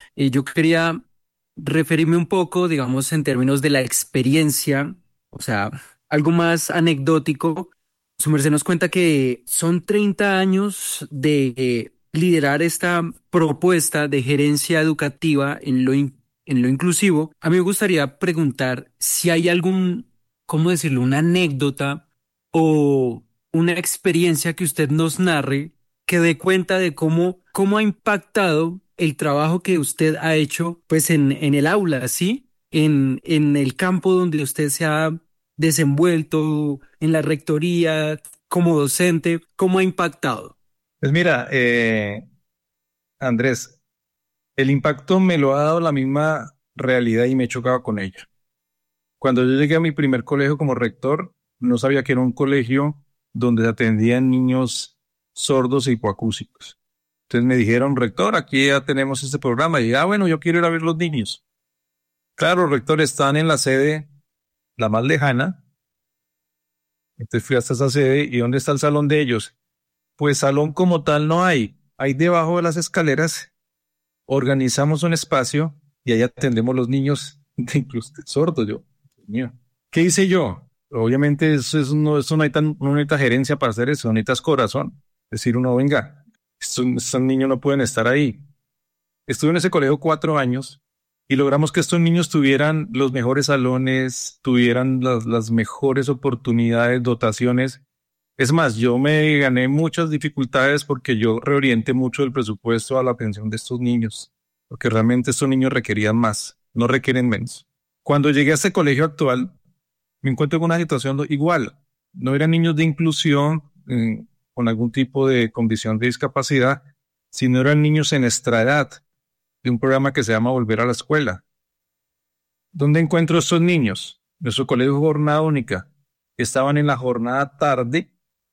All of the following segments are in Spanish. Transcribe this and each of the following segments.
Yo quería referirme un poco, digamos, en términos de la experiencia, o sea, algo más anecdótico. Su merced nos cuenta que son 30 años de liderar esta propuesta de gerencia educativa en lo inclusivo. A mí me gustaría preguntar si hay algún, ¿cómo decirlo?, una anécdota o una experiencia que usted nos narre que dé cuenta de cómo ha impactado el trabajo que usted ha hecho, pues, en el aula, ¿sí? En el campo donde usted se ha desenvuelto, en la rectoría, como docente, ¿cómo ha impactado? Pues mira, Andrés, el impacto me lo ha dado la misma realidad y me he chocado con ella. Cuando yo llegué a mi primer colegio como rector, no sabía que era un colegio donde se atendían niños sordos e hipoacúsicos. Entonces me dijeron, rector, aquí ya tenemos este programa. Y bueno, yo quiero ir a ver los niños. Claro, rector, están en la sede la más lejana. Entonces fui hasta esa sede. ¿Y dónde está el salón de ellos? Pues salón como tal no hay. Hay debajo de las escaleras. Organizamos un espacio y ahí atendemos los niños, incluso sordos. Yo, Dios mío. ¿Qué hice yo? Obviamente eso no necesita gerencia para hacer eso, necesitas corazón. Decir uno, venga, estos niños no pueden estar ahí. Estuve en ese colegio 4 años y logramos que estos niños tuvieran los mejores salones, tuvieran las mejores oportunidades, dotaciones. Es más, yo me gané muchas dificultades porque yo reorienté mucho el presupuesto a la atención de estos niños, porque realmente estos niños requerían más, no requieren menos. Cuando llegué a este colegio actual, me encuentro con una situación igual. No eran niños de inclusión con algún tipo de condición de discapacidad, sino eran niños en nuestra edad, de un programa que se llama Volver a la Escuela. ¿Dónde encuentro estos niños? Nuestro colegio Jornada Única. Estaban en la jornada tarde,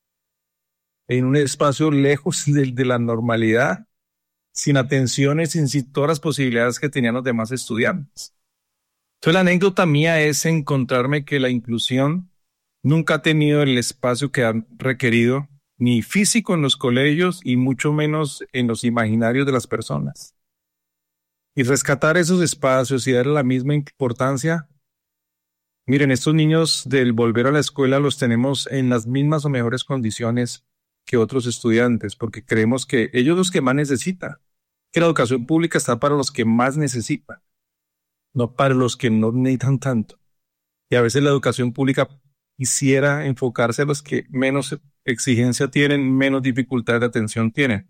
en un espacio lejos de la normalidad, sin atenciones, sin todas las posibilidades que tenían los demás estudiantes. Entonces la anécdota mía es encontrarme que la inclusión nunca ha tenido el espacio que han requerido, ni físico en los colegios y mucho menos en los imaginarios de las personas. Y rescatar esos espacios y darle la misma importancia. Miren, estos niños del volver a la escuela los tenemos en las mismas o mejores condiciones que otros estudiantes, porque creemos que ellos los que más necesitan, que la educación pública está para los que más necesitan, no para los que no necesitan tanto. Y a veces la educación pública quisiera enfocarse a los que menos exigencia tienen, menos dificultad de atención tienen.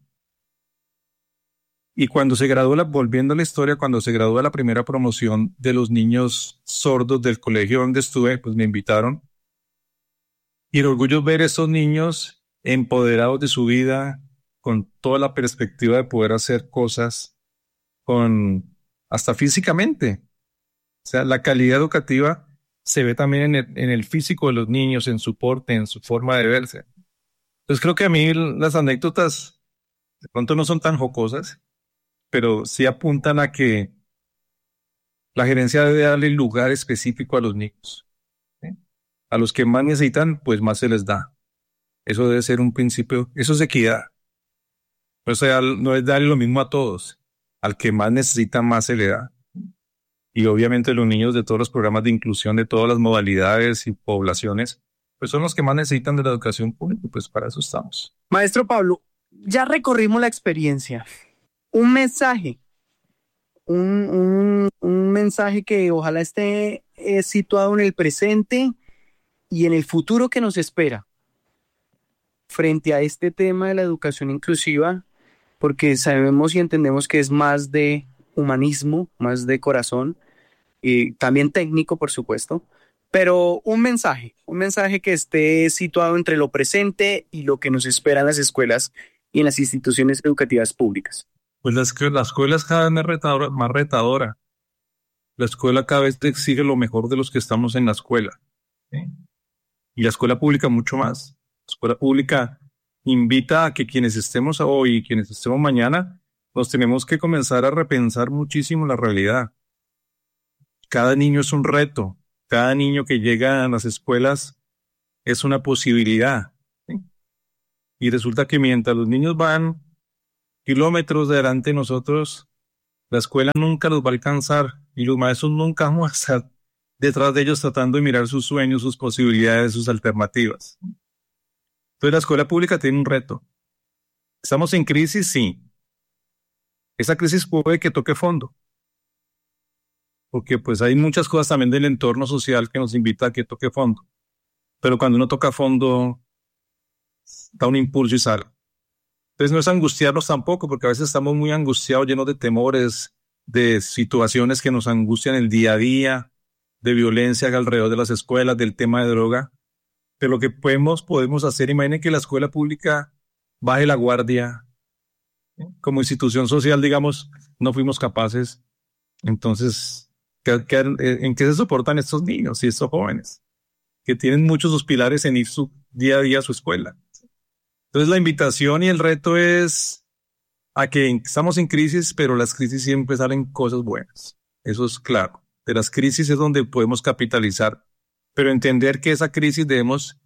Y cuando se graduó, volviendo a la historia, cuando se graduó la primera promoción de los niños sordos del colegio donde estuve, pues me invitaron. Y el orgullo es ver a esos niños empoderados de su vida, con toda la perspectiva de poder hacer cosas, con hasta físicamente. O sea, la calidad educativa se ve también en el físico de los niños, en su porte, en su forma de verse. Entonces creo que a mí las anécdotas de pronto no son tan jocosas, pero sí apuntan a que la gerencia debe darle lugar específico a los niños, ¿sí? A los que más necesitan, pues más se les da. Eso debe ser un principio, eso es equidad. O sea, no es darle lo mismo a todos. Al que más necesita, más se le da. Y obviamente los niños de todos los programas de inclusión, de todas las modalidades y poblaciones, pues son los que más necesitan de la educación pública, pues para eso estamos. Maestro Pablo, ya recorrimos la experiencia. Un mensaje, un mensaje que ojalá esté situado en el presente y en el futuro que nos espera frente a este tema de la educación inclusiva, porque sabemos y entendemos que es más de humanismo, más de corazón, y también técnico, por supuesto, pero un mensaje que esté situado entre lo presente y lo que nos espera en las escuelas y en las instituciones educativas públicas. Pues la escuela es cada vez más retadora, más retadora. La escuela cada vez te exige lo mejor de los que estamos en la escuela, ¿sí? Y la escuela pública mucho más. La escuela pública invita a que quienes estemos hoy y quienes estemos mañana, nos tenemos que comenzar a repensar muchísimo la realidad. Cada niño es un reto. Cada niño que llega a las escuelas es una posibilidad, ¿sí? Y resulta que mientras los niños van kilómetros delante de nosotros, La escuela nunca los va a alcanzar y los maestros nunca vamos a estar detrás de ellos tratando de mirar sus sueños, sus posibilidades, sus alternativas. Entonces la escuela pública tiene un reto. ¿Estamos en crisis? Sí. Esa crisis puede que toque fondo, porque pues hay muchas cosas también del entorno social que nos invita a que toque fondo. Pero cuando uno toca fondo, da un impulso y sale. Entonces no es angustiarnos tampoco, porque a veces estamos muy angustiados, llenos de temores, de situaciones que nos angustian el día a día, de violencia alrededor de las escuelas, del tema de droga. Pero lo que podemos hacer, imaginen que la escuela pública baje la guardia. Como institución social, digamos, no fuimos capaces. Entonces, ¿en qué se soportan estos niños y estos jóvenes? Que tienen muchos sus pilares en ir su día a día a su escuela. Entonces la invitación y el reto es a que estamos en crisis, pero las crisis siempre salen cosas buenas. Eso es claro. De las crisis es donde podemos capitalizar, pero entender que esa crisis debemos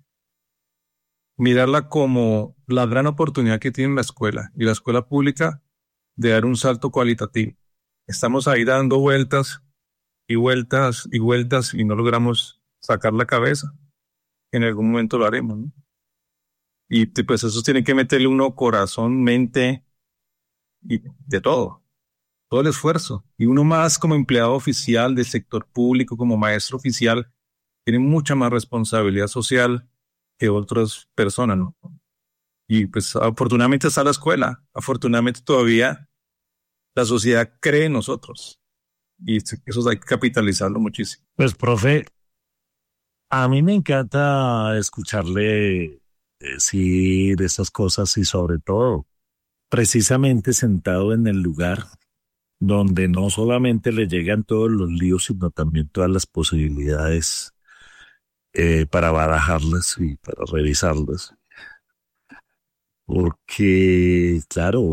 mirarla como la gran oportunidad que tiene la escuela y la escuela pública de dar un salto cualitativo. Estamos ahí dando vueltas y vueltas y vueltas y no logramos sacar la cabeza. En algún momento lo haremos, ¿no? Y pues eso tiene que meterle uno corazón, mente y de todo el esfuerzo. Y uno más como empleado oficial del sector público, como maestro oficial, tiene mucha más responsabilidad social que otras personas, ¿no? Y pues afortunadamente está la escuela, afortunadamente todavía la sociedad cree en nosotros. Y eso hay que capitalizarlo muchísimo. Pues, profe, a mí me encanta escucharle decir esas cosas y sobre todo, precisamente sentado en el lugar donde no solamente le llegan todos los líos, sino también todas las posibilidades para barajarlas y para revisarlas. Porque, claro,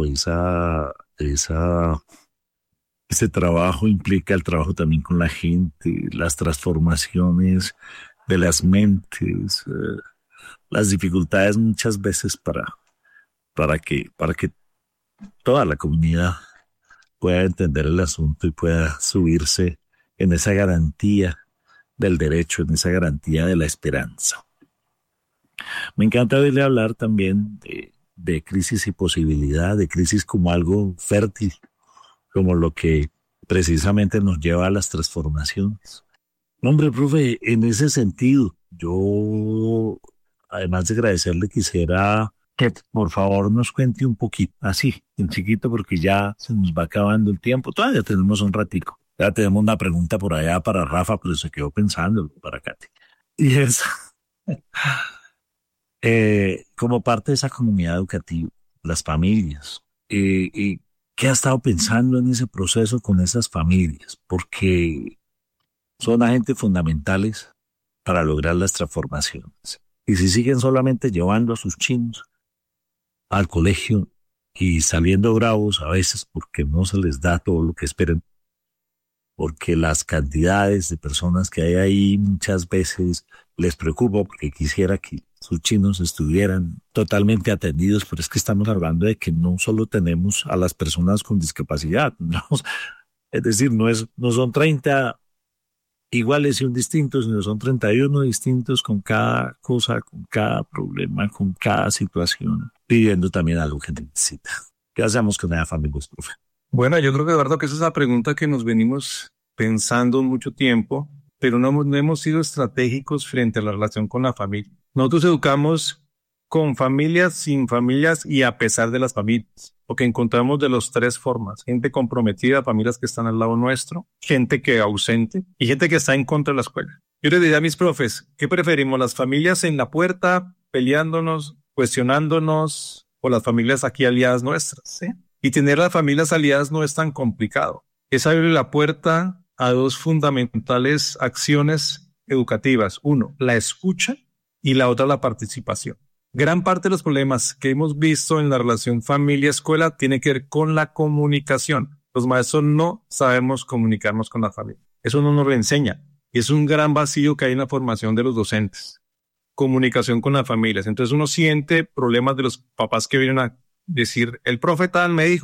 ese trabajo implica el trabajo también con la gente, las transformaciones de las mentes, las dificultades muchas veces para que toda la comunidad pueda entender el asunto y pueda subirse en esa garantía del derecho, en esa garantía de la esperanza. Me encanta oírle hablar también de crisis y posibilidad, de crisis como algo fértil, como lo que precisamente nos lleva a las transformaciones. Hombre, profe, en ese sentido, yo, además de agradecerle, quisiera que por favor nos cuente un poquito, así, en chiquito, porque ya se nos va acabando el tiempo. Todavía tenemos un ratico. Ya tenemos una pregunta por allá para Rafa, pero se quedó pensando para Katy. Y es, como parte de esa comunidad educativa, las familias, y ¿qué ha estado pensando en ese proceso con esas familias? Porque son agentes fundamentales para lograr las transformaciones. Y si siguen solamente llevando a sus chinos al colegio y saliendo bravos a veces porque no se les da todo lo que esperan, porque las cantidades de personas que hay ahí muchas veces les preocupa porque quisiera que sus chinos estuvieran totalmente atendidos, pero es que estamos hablando de que no solo tenemos a las personas con discapacidad, ¿no? Es decir, no son 30 iguales y un distintos, sino son 31 distintos con cada cosa, con cada problema, con cada situación, pidiendo también algo que necesita. ¿Qué hacemos con esa familia, profe? Bueno, yo creo que, Eduardo, que esa es la pregunta que nos venimos pensando mucho tiempo, pero no hemos sido estratégicos frente a la relación con la familia. Nosotros educamos con familias, sin familias y a pesar de las familias, porque encontramos de las tres formas: gente comprometida, familias que están al lado nuestro, gente que ausente y gente que está en contra de la escuela. Yo les diría a mis profes, ¿qué preferimos? ¿Las familias en la puerta, peleándonos, cuestionándonos, o las familias aquí aliadas nuestras? ¿Sí? Y tener las familias aliadas no es tan complicado. Es abrir la puerta a dos fundamentales acciones educativas. Uno, la escucha, y la otra, la participación. Gran parte de los problemas que hemos visto en la relación familia-escuela tiene que ver con la comunicación. Los maestros no sabemos comunicarnos con la familia. Eso no nos lo enseña. Y es un gran vacío que hay en la formación de los docentes. Comunicación con las familias. Entonces uno siente problemas de los papás que vienen a decir, el profe tal me dijo,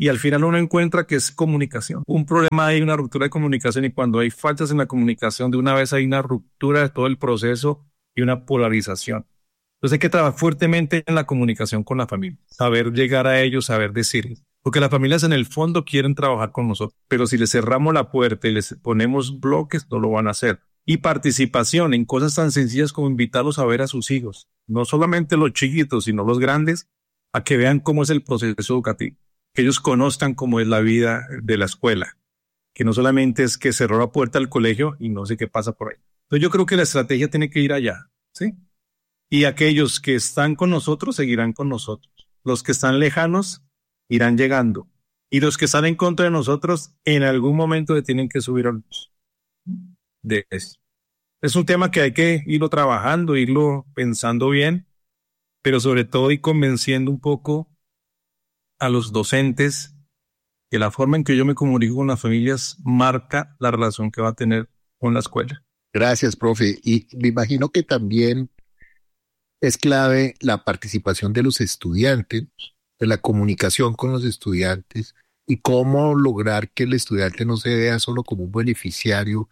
y al final uno encuentra que es comunicación. Un problema hay, una ruptura de comunicación, y cuando hay faltas en la comunicación, de una vez hay una ruptura de todo el proceso y una polarización. Entonces hay que trabajar fuertemente en la comunicación con la familia, saber llegar a ellos, saber decirles. Porque las familias en el fondo quieren trabajar con nosotros, pero si les cerramos la puerta y les ponemos bloques, no lo van a hacer. Y participación en cosas tan sencillas como invitarlos a ver a sus hijos, no solamente los chiquitos, sino los grandes, a que vean cómo es el proceso educativo, que ellos conozcan cómo es la vida de la escuela, que no solamente es que cerró la puerta al colegio y no sé qué pasa por ahí. Entonces yo creo que la estrategia tiene que ir allá, ¿sí? Y aquellos que están con nosotros seguirán con nosotros. Los que están lejanos irán llegando. Y los que están en contra de nosotros, en algún momento se tienen que subir a luz de eso. Es un tema que hay que irlo trabajando, irlo pensando bien, pero sobre todo ir convenciendo un poco a los docentes que la forma en que yo me comunico con las familias marca la relación que va a tener con la escuela. Gracias, profe. Y me imagino que también es clave la participación de los estudiantes, de la comunicación con los estudiantes y cómo lograr que el estudiante no se vea solo como un beneficiario,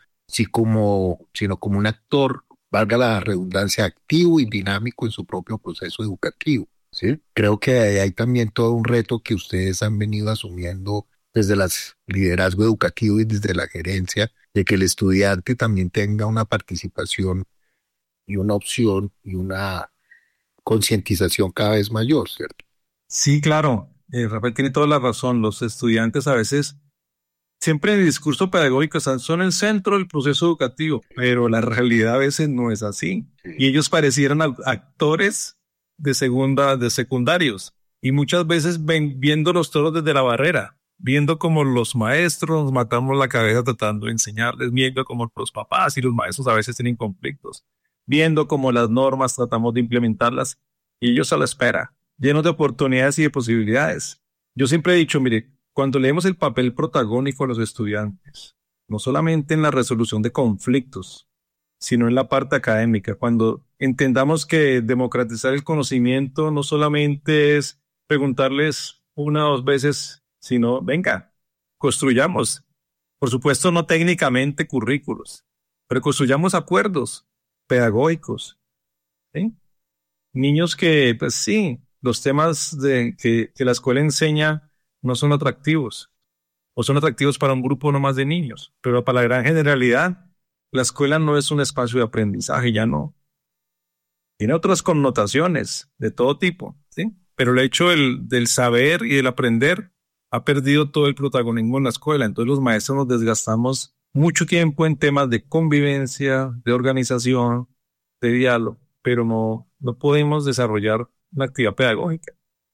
sino como un actor, valga la redundancia, activo y dinámico en su propio proceso educativo, ¿sí? Creo que hay también todo un reto que ustedes han venido asumiendo desde el liderazgo educativo y desde la gerencia, de que el estudiante también tenga una participación y una opción y una concientización cada vez mayor, ¿cierto? Sí, claro. Rafael tiene toda la razón. Los estudiantes a veces, siempre en el discurso pedagógico, son el centro del proceso educativo, pero la realidad a veces no es así. Y ellos parecieran actores de secundarios, y muchas veces viendo los toros desde la barrera, viendo como los maestros nos matamos la cabeza tratando de enseñarles, viendo como los papás y los maestros a veces tienen conflictos, viendo como las normas tratamos de implementarlas y ellos a la espera, llenos de oportunidades y de posibilidades. Yo siempre he dicho, mire, cuando leemos el papel protagónico de los estudiantes, no solamente en la resolución de conflictos, sino en la parte académica, cuando entendamos que democratizar el conocimiento no solamente es preguntarles una o dos veces, sino, venga, construyamos, por supuesto no técnicamente currículos, pero construyamos acuerdos pedagógicos, ¿sí? Niños que, pues sí, los temas que la escuela enseña no son atractivos, o son atractivos para un grupo nomás de niños, pero para la gran generalidad, la escuela no es un espacio de aprendizaje, ya no. Tiene otras connotaciones de todo tipo, ¿sí? Pero el hecho del saber y del aprender ha perdido todo el protagonismo en la escuela. Entonces los maestros nos desgastamos mucho tiempo en temas de convivencia, de organización, de diálogo, pero no podemos desarrollar la actividad pedagógica.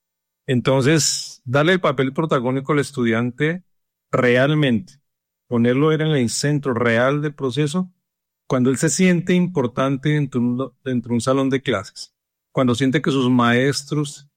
Entonces, darle el papel protagónico al estudiante realmente, ponerlo en el centro real del proceso, cuando él se siente importante dentro de un salón de clases, cuando siente que sus maestros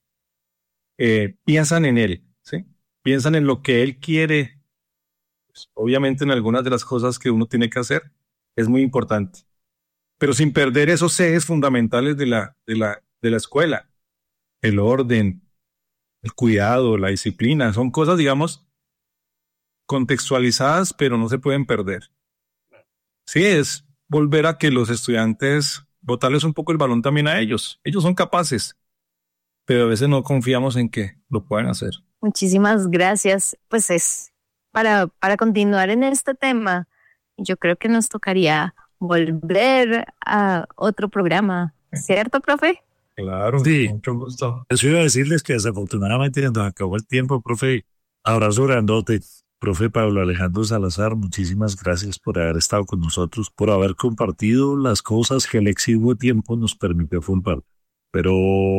piensan en él, ¿sí? Piensan en lo que él quiere, pues, obviamente en algunas de las cosas que uno tiene que hacer, es muy importante, pero sin perder esos ejes fundamentales de la escuela, el orden, el cuidado, la disciplina, son cosas, digamos, contextualizadas, pero no se pueden perder. Sí, es volver a que los estudiantes, botarles un poco el balón también a ellos. Ellos son capaces, pero a veces no confiamos en que lo puedan hacer. Muchísimas gracias. Pues es para continuar en este tema, yo creo que nos tocaría volver a otro programa, ¿cierto, profe? Claro, Sí. mucho gusto. Eso iba a decirles que desafortunadamente nos acabó el tiempo, profe. Abrazo grandote. Profe Pablo Alejandro Salazar, muchísimas gracias por haber estado con nosotros, por haber compartido las cosas que el exiguo tiempo nos permitió compartir. Pero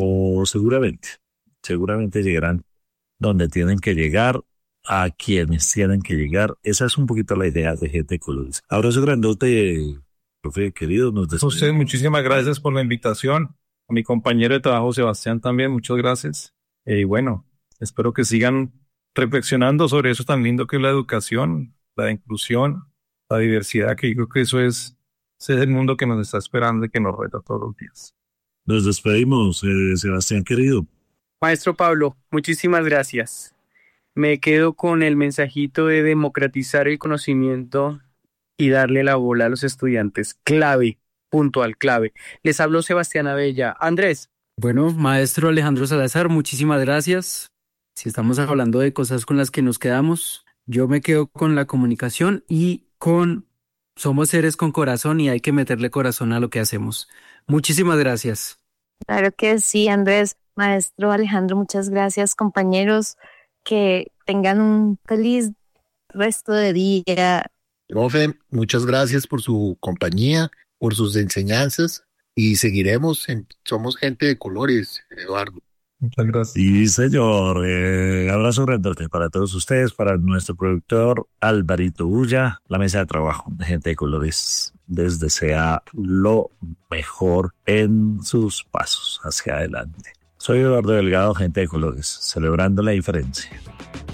seguramente llegarán donde tienen que llegar, a quienes tienen que llegar. Esa es un poquito la idea de Gente de Colores. Abrazo grandote, profe querido. Nos despedimos. Usted, muchísimas gracias por la invitación. A mi compañero de trabajo, Sebastián, también, muchas gracias. Y bueno, espero que sigan reflexionando sobre eso tan lindo que es la educación, la inclusión, la diversidad, que yo creo que ese es el mundo que nos está esperando y que nos reta todos los días. Nos despedimos, Sebastián querido. Maestro Pablo, muchísimas gracias. Me quedo con el mensajito de democratizar el conocimiento y darle la bola a los estudiantes. Clave, puntual, clave. Les habló Sebastián Abella. Andrés. Bueno, maestro Alejandro Salazar, muchísimas gracias. Si estamos hablando de cosas con las que nos quedamos, yo me quedo con la comunicación y con somos seres con corazón y hay que meterle corazón a lo que hacemos. Muchísimas gracias. Claro que sí, Andrés. Maestro Alejandro, muchas gracias, compañeros. Que tengan un feliz resto de día. Profe, muchas gracias por su compañía, por sus enseñanzas y seguiremos Somos Gente de Colores, Eduardo. Muchas gracias. Sí, señor. Abrazo grandote para todos ustedes, para nuestro productor Alvarito Ulla. La mesa de trabajo de Gente de Colores les desea lo mejor en sus pasos hacia adelante. Soy Eduardo Delgado, Gente de Colores, celebrando la diferencia.